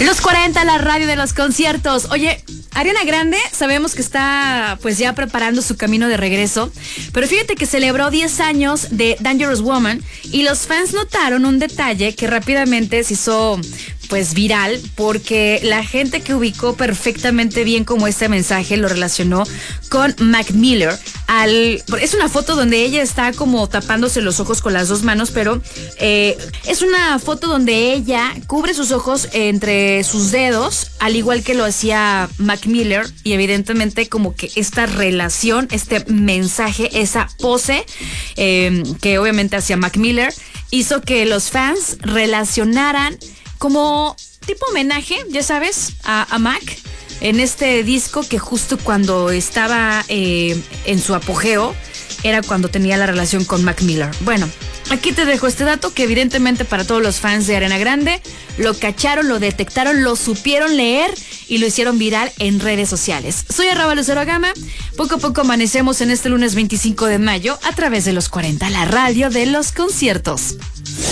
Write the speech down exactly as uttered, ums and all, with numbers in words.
Los cuarenta, la radio de los conciertos. Oye, Ariana Grande sabemos que está pues ya preparando su camino de regreso, pero fíjate que celebró diez años de Dangerous Woman y los fans notaron un detalle que rápidamente se hizo pues viral, porque la gente que ubicó perfectamente bien como este mensaje lo relacionó con Mac Miller. Al, es una foto donde ella está como tapándose los ojos con las dos manos, pero eh, es una foto donde ella cubre sus ojos entre sus dedos, al igual que lo hacía Mac Miller, y evidentemente como que esta relación, este mensaje, esa pose eh, que obviamente hacía Mac Miller, hizo que los fans relacionaran como tipo homenaje, ya sabes, a, a Mac en este disco, que justo cuando estaba eh, en su apogeo era cuando tenía la relación con Mac Miller. Bueno, aquí te dejo este dato que evidentemente para todos los fans de Ariana Grande lo cacharon, lo detectaron, lo supieron leer y lo hicieron viral en redes sociales. Soy arroba Lucero Gama. Poco a poco amanecemos en este lunes veinticinco de mayo a través de los cuarenta, la radio de los conciertos.